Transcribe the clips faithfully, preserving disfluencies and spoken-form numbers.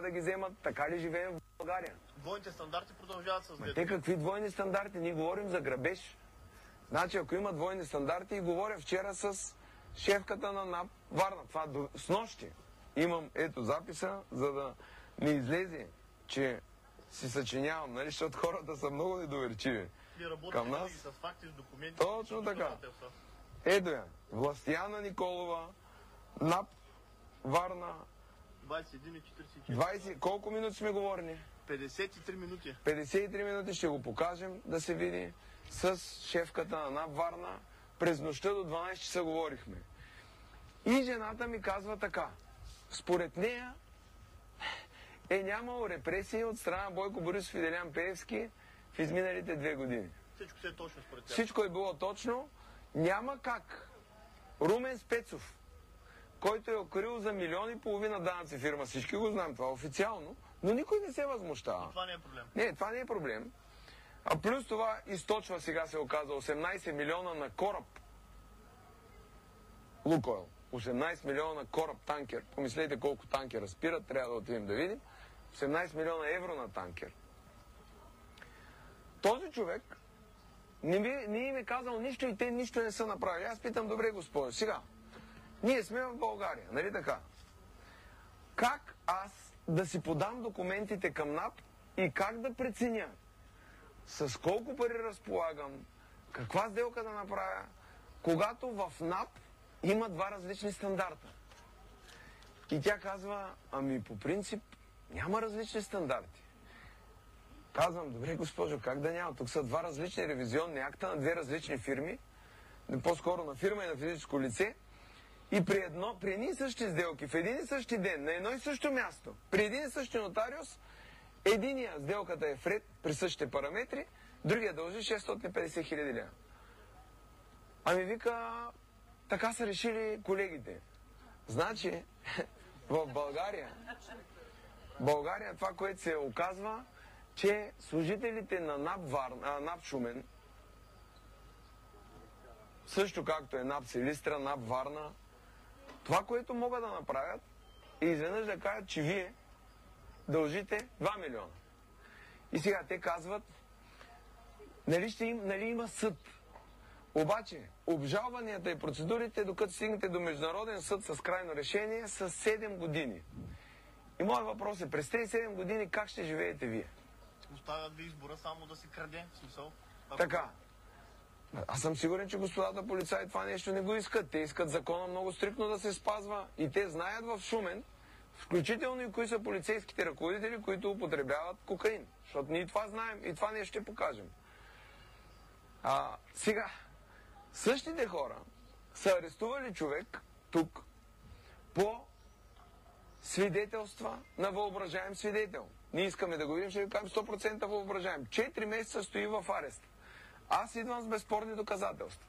да ги вземат, така ли живеем в България? Двойните стандарти продължават с Ма те какви двойни стандарти? Ние говорим за грабеж. Значи, ако има двойни стандарти, и говоря вчера с шефката на НАП Варна. Това до... с нощи. Имам ето записа, за да не излезе, че си съчинявам, нали, защото хората са много недоверчиви. Към нас. С факти, с документи. Точно така. Ето я. Властияна Николова, НАП Варна. двайсет и един и четирийсет и четири. двайсет... Колко минути сме говорили? петдесет и три минути. петдесет и три минути ще го покажем да се види с шефката на НАП Варна. През нощта до дванайсет часа говорихме. И жената ми казва така. Според нея е нямало репресии от страна Бойко Борисов и Делян Пеевски в изминалите две години. Всичко е точно според тях. Всичко е било точно. Няма как Румен Спецов, който е укрил за милион и половина данъци фирма, всички го знаем, това официално, но никой не се възмущава. Но това не е проблем. Не, това не е проблем. А плюс това източва, сега се оказа, осемнайсет милиона на кораб. Лукойл. осемнайсет милиона на кораб танкер. Помислете колко танкера спират, трябва да отидем да видим. осемнайсет милиона евро на танкер. Този човек не, ви, не им е казал нищо и те нищо не са направили. Аз питам, добре, господи, сега, ние сме в България, нали така? Как аз да си подам документите към НАП и как да преценя с колко пари разполагам, каква сделка да направя, когато в НАП има два различни стандарта? И тя казва, ами по принцип няма различни стандарти. Казвам, добре, госпожо, как да няма? Тук са два различни ревизионни акта на две различни фирми, по-скоро на фирма и на физическо лице, и при, едно, при едни и същи сделки, в един и същи ден, на едно и също място, при един и същи нотариус, единия сделката е вред при същите параметри, другия дължи шестстотин и петдесет хиляди лева. Ами вика, така са решили колегите. Значи, в България, България това, което се оказва, че служителите на НАП, Варна, НАП Шумен, също както е НАП Силистра, НАП Варна, това, което могат да направят, е изведнъж да кажат, че вие дължите два милиона. И сега те казват, нали, ще им, нали има съд. Обаче, обжалванията и процедурите, докато стигнете до международен съд с крайно решение, са седем години. И моят въпрос е, през тези седем години как ще живеете вие? Оставят ви избора само да се краде, в смисъл. Така. Аз съм сигурен, че господата полицаи това нещо не го искат. Те искат закона много стриктно да се спазва и те знаят в Шумен, включително и кои са полицейските ръководители, които употребяват кокаин. Защото ние това знаем и това нещо ще покажем. А, сега, същите хора са арестували човек тук по свидетелства на въображаем свидетел. Ние искаме да го видим, ще ви кажем сто процента въображаем. Четири месеца стои в арест. Аз идвам с безспорни доказателства.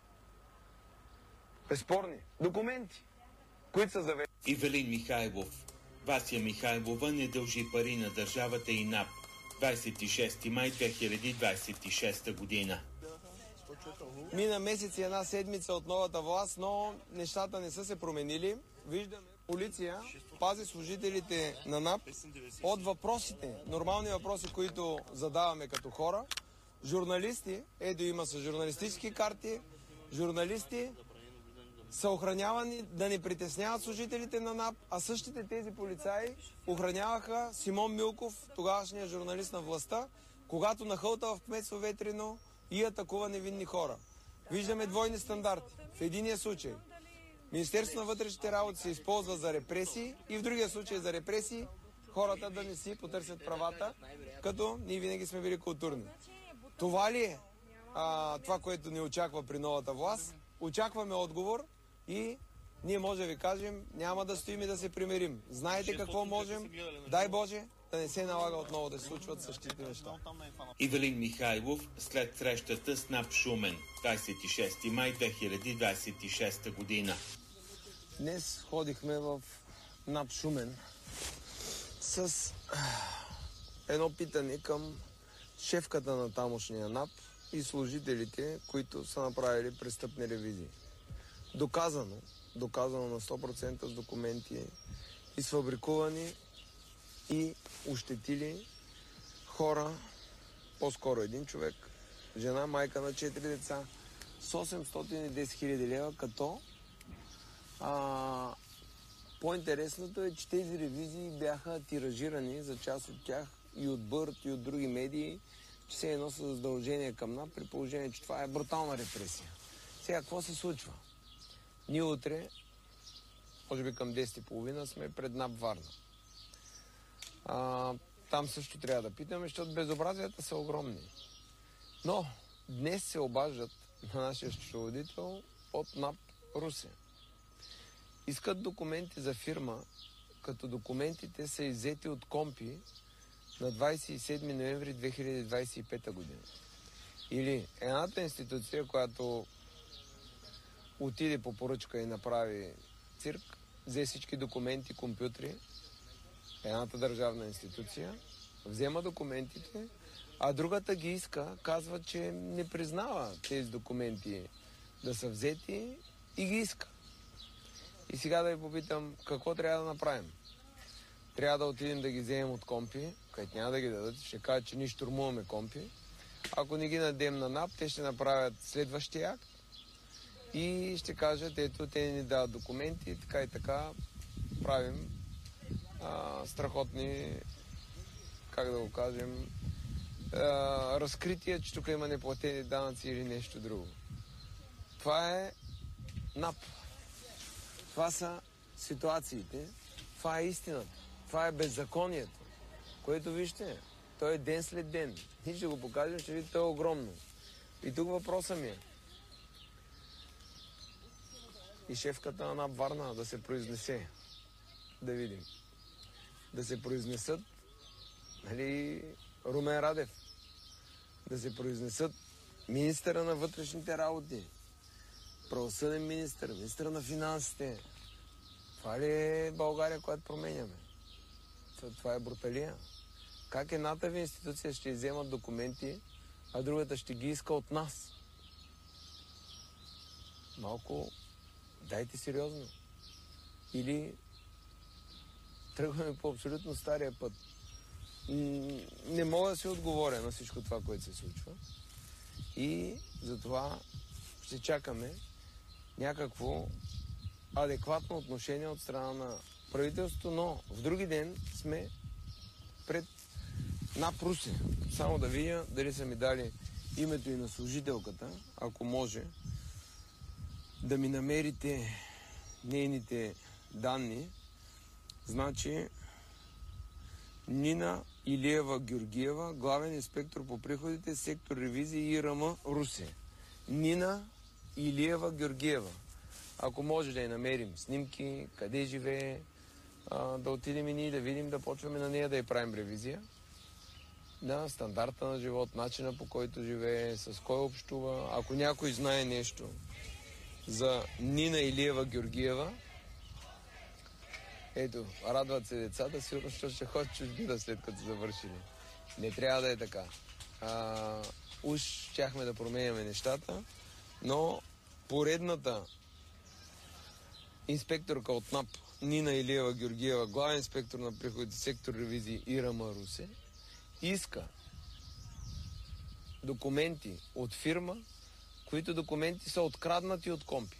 Безспорни документи, които са заведени. Ивелин Михайлов. Вася Михайлова не дължи пари на държавата и НАП. двайсет и шести май две хиляди двайсет и шеста година. Мина месец и една седмица от новата власт, но нещата не са се променили. Виждаме, полиция пази служителите на НАП от въпросите, нормални въпроси, които задаваме като хора. Журналисти, ето има са журналистически карти, журналисти са охранявани да не притесняват служителите на НАП, а същите тези полицаи охраняваха Симон Милков, тогавашния журналист на властта, когато нахълта в кметство Ветрино и атакува невинни хора. Виждаме двойни стандарти. В единия случай Министерството на вътрешните работи се използва за репресии и в другия случай за репресии хората да не си потърсят правата, като ние винаги сме били културни. Това ли е а, това, което ни очаква при новата власт? Очакваме отговор и ние може да ви кажем, няма да стоим и да се примирим. Знаете какво можем? Дай Боже да не се налага отново да се случват същите неща. Ивелин Михайлов след срещата с НАП Шумен, двайсет и шести май две хиляди двайсет и шеста година. Днес ходихме в НАП Шумен с едно питане към шефката на тамошния НАП и служителите, които са направили престъпни ревизии. Доказано, доказано на сто процента с документи, изфабрикувани и ощетили хора, по-скоро един човек, жена, майка на четири деца, с осемстотин и десет хиляди лева, като а, по-интересното е, че тези ревизии бяха тиражирани за част от тях и от Бърт, и от други медии, че се едно са задължения към НАП, при положение, че това е брутална репресия. Сега, какво се случва? Ние утре, може би към десет и половина, сме пред НАП Варна. А, там също трябва да питаме, защото безобразията са огромни. Но днес се обаждат на нашия счетоводител от НАП Русе. Искат документи за фирма, като документите са иззети от КОМПИ на двадесет и седми ноември две хиляди двадесет и пета година. Или едната институция, която отиде по поръчка и направи цирк, взе всички документи, компютри, едната държавна институция, взема документите, а другата ги иска, казва, че не признава тези документи да са взети и ги иска. И сега да ви попитам, какво трябва да направим? Трябва да отидем да ги вземем от КОМПИ, където няма да ги дадат, ще кажат, че ние щурмуваме КОМПИ. Ако не ги надем на НАП, те ще направят следващия акт и ще кажат, ето, те ни дават документи, така и така правим а, страхотни, как да го кажем, а, разкрития, че тук има неплатени данъци или нещо друго. Това е НАП. Това са ситуациите, това е истината, това е беззаконието, което вижте, то е ден след ден. Ние ще го покажем, ще видите, то е огромно. И тук въпросът ми е. И шефката на НАП Варна да се произнесе, да видим. Да се произнесат, нали, Румен Радев, да се произнесат министъра на вътрешните работи, правосъден министър, министър на финансите. Това ли е България, която променяме? Това е бруталия. Как едната ви институция ще изземат документи, а другата ще ги иска от нас? Малко дайте сериозно. Или тръгваме по абсолютно стария път. Не мога да си отговоря на всичко това, което се случва. И затова ще чакаме някакво адекватно отношение от страна на правителството, но в други ден сме пред НАП Русе. Само да видя дали са ми дали името и на служителката, ако може да ми намерите нейните данни. Значи Нина Илиева Георгиева, главен инспектор по приходите, сектор ревизии ИРМ Русе. Нина Илиева Георгиева. Ако може да я намерим снимки, къде живее, а, да отидем и ние да видим, да почваме на нея да я правим ревизия. Да, стандарта на живот, начина по който живее, с кой общува. Ако някой знае нещо за Нина Илиева Георгиева, ето, радват се децата, сигурно ще ходят чужбина след като са завършили. Не трябва да е така. А, уж щяхме да променяме нещата, но поредната инспекторка от НАП, Нина Илиева Георгиева, главен инспектор на приходите, сектор ревизии ИРМ Русе, иска документи от фирма, които документи са откраднати от КОМПИ.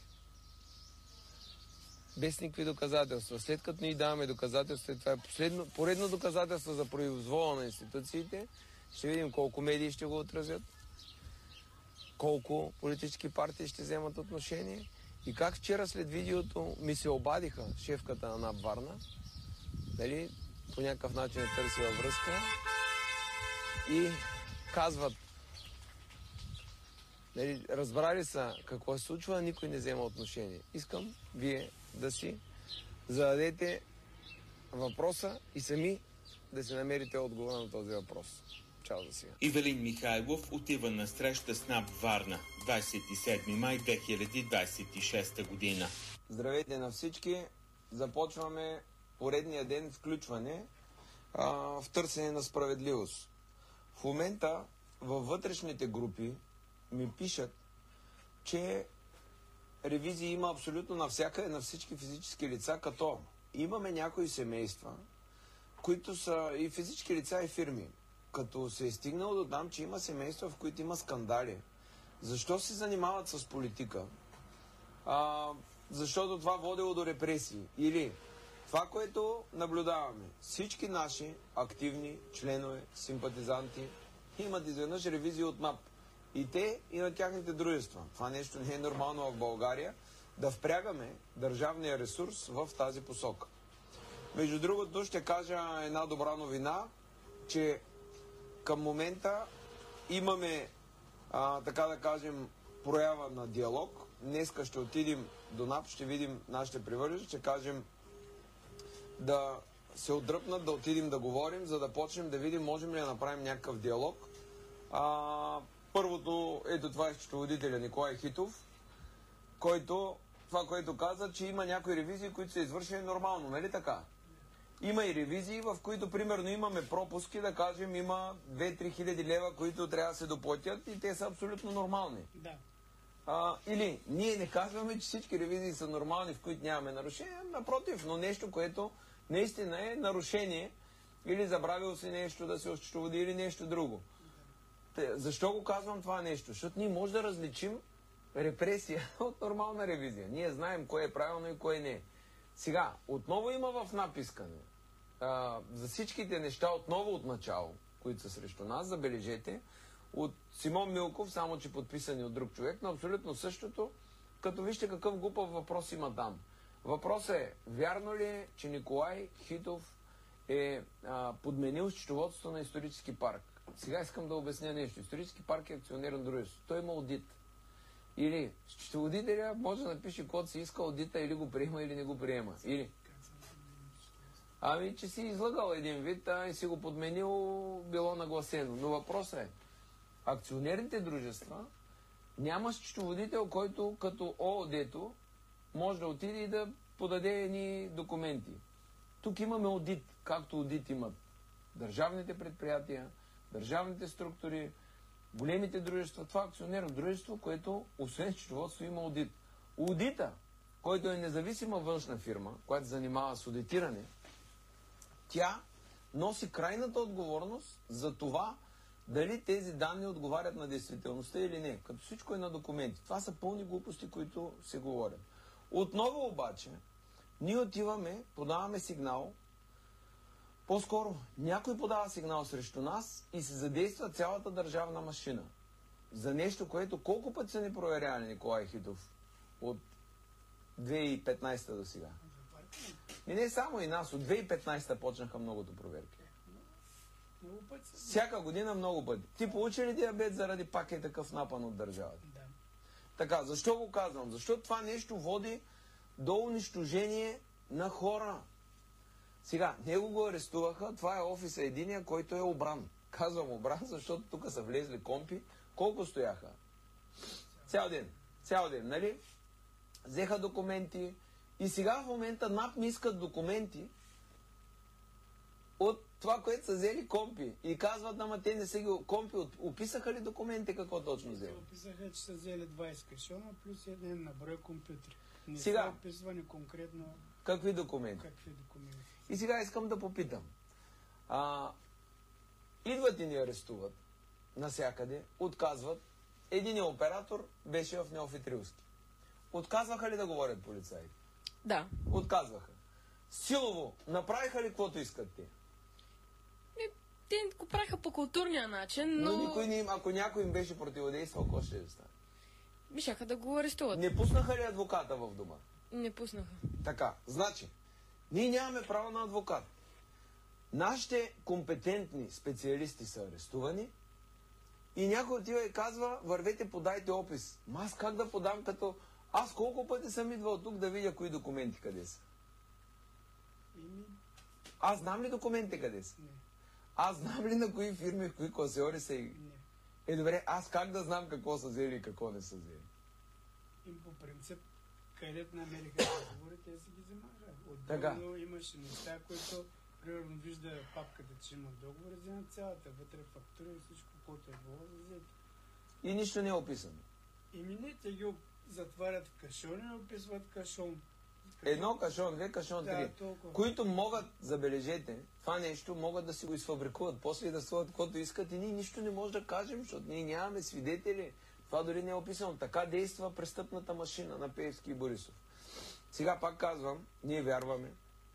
Без никакви доказателства. След като ние даваме доказателства, това е последно, поредно доказателство за произвола на институциите, ще видим колко медии ще го отразят, колко политически партии ще вземат отношение и как вчера след видеото ми се обадиха шефката на НАП Варна, дали по някакъв начин е търсила връзка и казват, дали, разбрали са какво се случва, никой не взема отношение. Искам вие да си зададете въпроса и сами да си намерите отговор на този въпрос. Чао за сега. Ивелин Михайлов отива на среща с НАП Варна, двадесет и седми май две хиляди двадесет и шеста година. Здравейте на всички! Започваме поредния ден включване а, в търсене на справедливост. В момента във вътрешните групи ми пишат, че ревизии има абсолютно навсякъде на всички физически лица, като имаме някои семейства, които са и физически лица, и фирми. Като се е стигнало до там, че има семейства, в които има скандали. Защо се занимават с политика? А, защото това водило до репресии. Или това, което наблюдаваме, всички наши активни членове, симпатизанти, имат изведнъж ревизии от НАП. И те, и на тяхните дружества. Това нещо не е нормално в България, да впрягаме държавния ресурс в тази посока. Между другото, ще кажа една добра новина, че към момента имаме, а, така да кажем, проява на диалог. Днеска ще отидем до НАП, ще видим нашите привърженици, ще кажем да се отдръпнат, да отидем да говорим, за да почнем да видим, можем ли да направим някакъв диалог. А, първото, ето това е счетоводителя Николай Хитов, който, това, което каза, че има някои ревизии, които са извършени нормално, нали така? Има и ревизии, в които, примерно, имаме пропуски, да кажем, има две-три хиляди лева, които трябва да се доплатят и те са абсолютно нормални. Да. А, или ние не казваме, че всички ревизии са нормални, в които нямаме нарушения, напротив, но нещо, което наистина е нарушение, или забравил си нещо да се осчетоводи, или нещо друго. Те, защо го казвам това нещо? Защото ние може да различим репресия от нормална ревизия. Ние знаем кое е правилно и кое не е. Сега, отново има в напискане а, за всичките неща, отново от начало, които са срещу нас, забележете, от Симон Милков, само че подписани от друг човек, но абсолютно същото, като вижте какъв глупав въпрос има там. Въпросът е, вярно ли е, че Николай Хитов е а, подменил счетоводството на исторически парк? Сега искам да обясня нещо. Исторически парк е акционерно дружество. Той има аудит. Или счетоводителя може да напише каквото си иска, аудита или го приема, или не го приема. Или... Ами, че си излъгал един вид, а и си го подменил, било нагласено. Но въпросът е, акционерните дружества няма счетоводител, който като ООД-то може да отиде и да подаде едни документи. Тук имаме аудит, както аудит имат държавните предприятия, държавните структури, големите дружества. Това е акционерно дружество, което освен счетоводство има аудит. Аудита, който е независима външна фирма, която се занимава с аудитиране, тя носи крайната отговорност за това дали тези данни отговарят на действителността или не. Като всичко е на документи. Това са пълни глупости, които се говорят. Отново обаче, ние отиваме, подаваме сигнал, по-скоро някой подава сигнал срещу нас и се задейства цялата държавна машина. За нещо, което колко пъти са ни проверяли, Николай Хитов, от две хиляди и петнадесета до сега? И не само и нас, от две хиляди и петнадесета почнаха многото проверки. Много пъти. Всяка година много пъти. Ти получи ли диабет заради пак е такъв напън от държавата? Да. Така, защо го казвам? Защото това нещо води до унищожение на хора. Сега, него го арестуваха, това е офиса единия, който е обран. Казвам обран, защото тук са влезли компи. Колко стояха? Цял ден. Цял ден, нали? Взеха документи и сега в момента НАП ми искат документи от това, което са взели компи. И казват, ама те не са ги... Компи описаха ли документи, какво точно взели? Те описаха, че са взели двадесет кашона плюс един на брой компютри. Не Сега, са описвани конкретно какви документи? какви документи. И сега искам да попитам. А, идват и ни арестуват насякъде, отказват. Единият оператор беше в Неофит Рилски. Отказваха ли да говорят полицаите? Да. Отказваха. Силово направиха ли каквото искат те? И, те го правиха по културния начин, но... Но никой не им, ако някой им беше противодействал, какво ще да стане? Мишаха да го арестуват. Не пуснаха ли адвоката в дома? Не пуснаха. Така, значи, ние нямаме право на адвокат. Нашите компетентни специалисти са арестувани и някой отива и казва, вървете, подайте опис. Ма аз как да подам, като... Аз колко пъти съм идвал тук да видя кои документи къде са? Ими... Аз знам ли документи къде са? Не. Аз знам ли на кои фирми, в кои класьори са и... Не. Е, добре, аз как да знам какво са взели и какво не са взели? Им по принцип, където намериха договори, те си ги вземаха. Така. Отделно имаше неща, които, примерно, вижда папката, че има договори, вземат цялата, вътре фактура и всичко, което е било, да взете. И нищо не е описано. Ими не, те ги оп- затварят в кашон и описват кашон. Едно кашон, две кашон, Да, три. толкова. Които могат, забележете, това нещо могат да си го изфабрикуват, после да слагат каквото искат и ние нищо не може да кажем, защото ние нямаме свидетели. Това дори не е описано. Така действа престъпната машина на Пеевски и Борисов. Сега пак казвам, ние вярваме,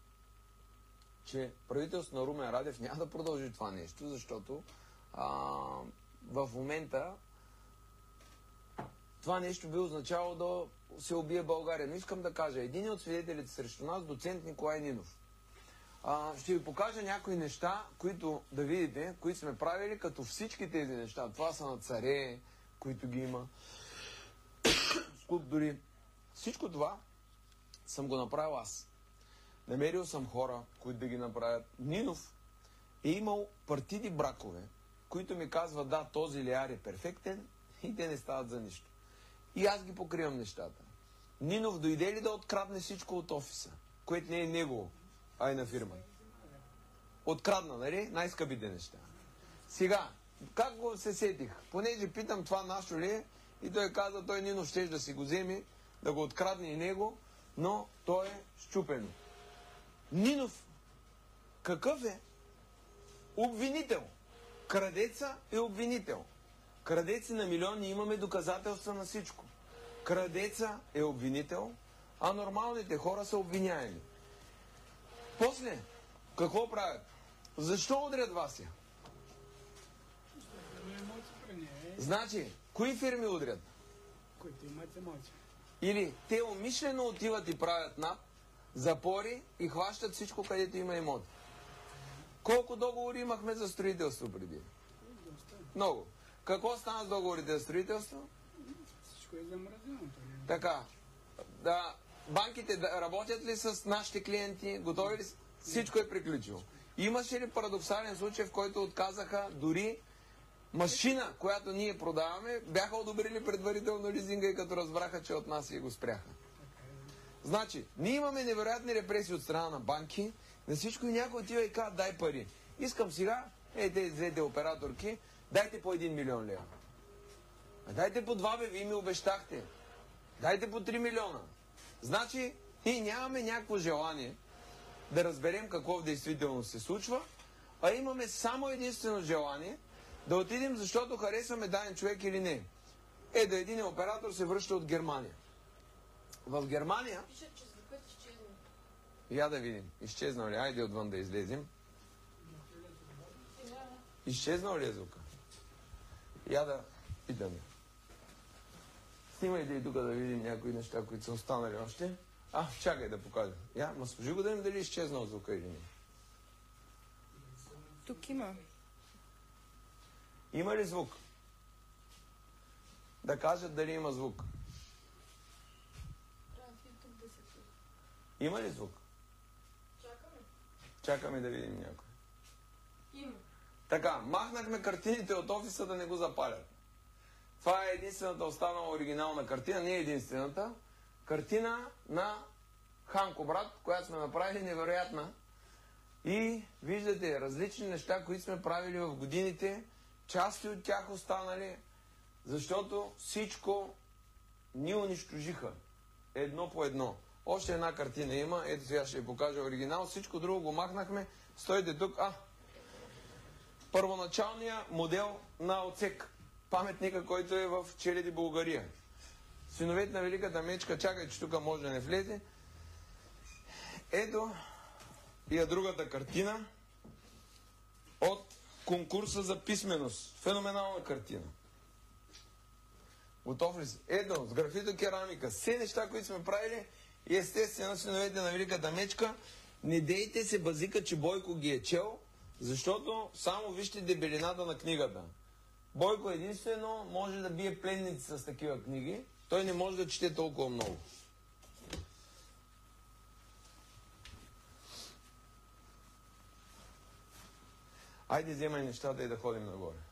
че правителството на Румен Радев няма да продължи това нещо, защото а, в момента това нещо би означавало да се убие България. Но искам да кажа, един от свидетелите срещу нас, доцент Николай Нинов. А, ще ви покажа някои неща, които да видите, които сме правили, като всички тези неща. Това са на царе, които ги има, скулптури. Всичко това съм го направил аз. Намерил съм хора, които да ги направят. Нинов е имал партийни бракове, които ми казват, да, този леяр е перфектен и те не стават за нищо. И аз ги покривам нещата. Нинов дойде ли да открадне всичко от офиса, което не е негово, а е на фирма? Открадна, нали? Най-скъпите неща. Сега, как го се сетих? Понеже питам това нашо ли е, и той каза, той Нинов щеш да си го вземе, да го открадне и него, но той е счупено. Нинов, какъв е? Обвинител. Крадеца е обвинител. Крадеци на милиони, имаме доказателства на всичко. Крадеца е обвинител, а нормалните хора са обвиняеми. После, какво правят? Защо удрят Вася? Значи, кои фирми удрят? Които имат емоции. Или те умишлено отиват и правят НАП, запори и хващат всичко, където има имот. Колко договори имахме за строителство преди? Много. Какво стана с договорите за строителство? Всичко е замразено. Така. Да, банките да, работят ли с нашите клиенти? Готови ли? Всичко е приключило. Имаше ли парадоксален случай, в който отказаха дори машина, която ние продаваме, бяха одобрили предварително лизинга и като разбраха, че от нас и го спряха. Значи, ние имаме невероятни репресии от страна на банки, на всичко и някой отива и казва, дай пари. Искам сега, ей, тези двете операторки, дайте по един милион лева. А дайте по два, бе, вие ми обещахте. Дайте по три милиона. Значи, ние нямаме някакво желание да разберем какво в действителност се случва, а имаме само единствено желание да отидем, защото харесваме даден човек или не. Е, да един оператор се връща от Германия. В Германия... Пишат, че звукът изчезна. Я да видим. Изчезнал ли? Айде отвън да излезем. Изчезнал ли е звука? Я да питаме. Снимайте и тук да видим някои неща, които са останали още. А, чакай да покажа. Я, ма служи го да им дали е изчезнал звука или не. Тук има. Има ли звук? Да кажат дали има звук. Има ли звук? Чакаме. Чакаме да видим някой. Има. Така, махнахме картините от офиса да не го запалят. Това е единствената останала оригинална картина, не е единствената. Картина на Ханко брат, която сме направили невероятна. И виждате различни неща, които сме правили в годините. Части от тях останали, защото всичко ни унищожиха. Едно по едно. Още една картина има. Ето сега ще ви покажа оригинал. Всичко друго го махнахме. Стойте тук. А, първоначалният модел на отсек. Паметника, който е в Челеди, България. Синовете на Великата мечка. Чакай, че тук може да не влезе. Ето и е другата картина от конкурса за писменост. Феноменална картина. Готов ли си? Ето, с графито керамика. Все неща, които сме правили и естествено синовете на Великата мечка. Не дейте се базика, че Бойко ги е чел, защото само вижте дебелината на книгата. Бойко единствено може да бие пленници с такива книги. Той не може да чете толкова много. Айде, вземай нещата и да ходим нагоре.